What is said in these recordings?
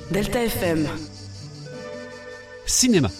Delta FM. Cinéma.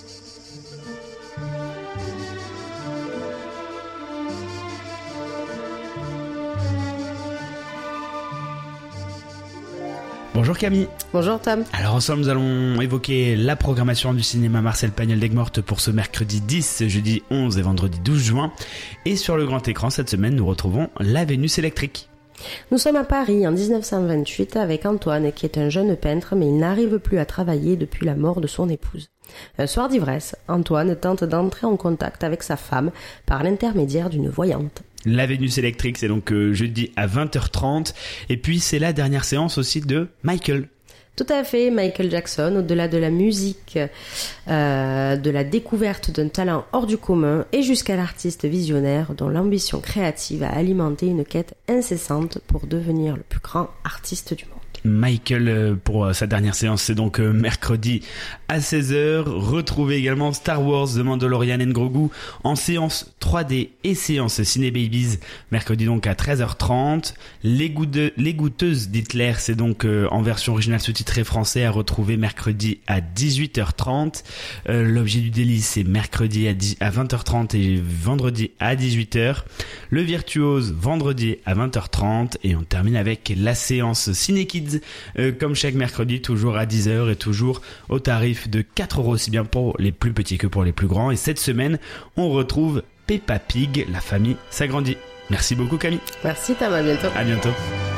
Bonjour Camille. Bonjour Tom. Alors ensemble nous allons évoquer la programmation du cinéma Marcel Pagnol d'Aigues-Mortes pour ce mercredi 10, jeudi 11 et vendredi 12 juin. Et sur le grand écran cette semaine nous retrouvons La Vénus électrique. Nous sommes à Paris en 1928 avec Antoine qui est un jeune peintre mais il n'arrive plus à travailler depuis la mort de son épouse. Un soir d'ivresse, Antoine tente d'entrer en contact avec sa femme par l'intermédiaire d'une voyante. La Vénus électrique, c'est donc jeudi à 20h30 et puis c'est la dernière séance aussi de Michael. Tout à fait, Michael Jackson, au-delà de la musique, de la découverte d'un talent hors du commun et jusqu'à l'artiste visionnaire dont l'ambition créative a alimenté une quête incessante pour devenir le plus grand artiste du monde. Michael pour sa dernière séance, c'est donc mercredi à 16h. Retrouvez également Star Wars The Mandalorian and Grogu en séance 3D et séance Ciné Babies mercredi donc à 13h30. Les Goûteuses d'Hitler, c'est donc en version originale sous-titrée français à retrouver mercredi à 18h30. L'Objet du délice, c'est mercredi à 20h30 et vendredi à 18h. Le Virtuose vendredi à 20h30 et on termine avec la séance Ciné Kids comme chaque mercredi, toujours à 10h et toujours au tarif de 4€, aussi bien pour les plus petits que pour les plus grands. Et cette semaine, on retrouve Peppa Pig, la famille s'agrandit. Merci beaucoup Camille. Merci Tom, à bientôt. À bientôt.